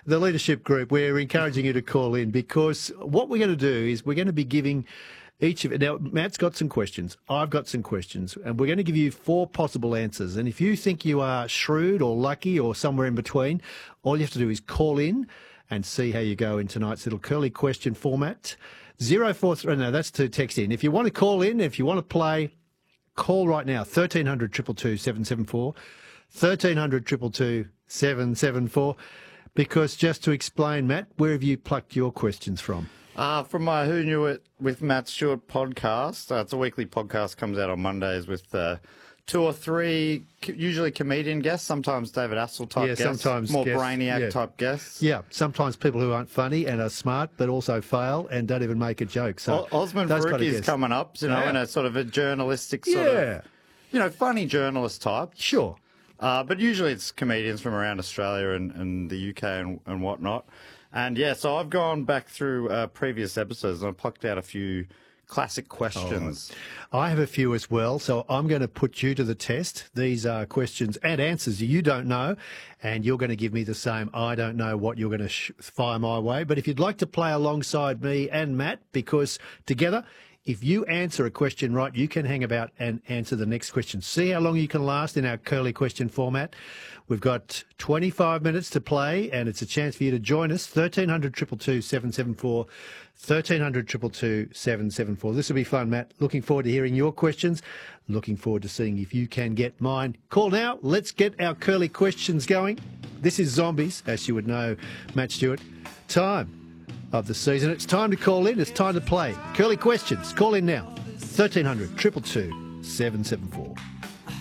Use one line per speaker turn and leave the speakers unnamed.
the leadership group, we're encouraging you to call in because what we're going to do is we're going to be giving each of it. Now, Matt's got some questions. I've got some questions, and we're going to give you 4 possible answers. And if you think you are shrewd or lucky or somewhere in between, all you have to do is call in and see how you go in tonight's little curly question format. 043. No, that's to text in. If you want to call in, if you want to play, call right now. 1300 222 774. 1300 222 774. Because just to explain, Matt, where have you plucked your questions from?
From my Who Knew It with Matt Stewart podcast. It's a weekly podcast, comes out on Mondays with 2 or 3, usually comedian guests, sometimes David Assel type guests,
sometimes
more
guests,
brainiac type guests.
Yeah, sometimes people who aren't funny and are smart but also fail and don't even make a joke. So
Osman Faruqi is coming up, in a sort of a journalistic sort of, funny journalist type.
Sure.
But usually it's comedians from around Australia and the UK and whatnot. And so I've gone back through previous episodes and I've plucked out a few classic questions.
Oh, I have a few as well, so I'm going to put you to the test. These are questions and answers you don't know, and you're going to give me the same. I don't know what you're going to fire my way. But if you'd like to play alongside me and Matt, because together, if you answer a question right, you can hang about and answer the next question. See how long you can last in our curly question format. We've got 25 minutes to play, and it's a chance for you to join us. 1300 222 774. 1300 222 774. This will be fun, Matt. Looking forward to hearing your questions. Looking forward to seeing if you can get mine. Call now. Let's get our curly questions going. This is Zombies, as you would know, Matt Stewart. Time of the season. It's time to call in. It's time to play. Curly questions. Call in now. 1300 222 774.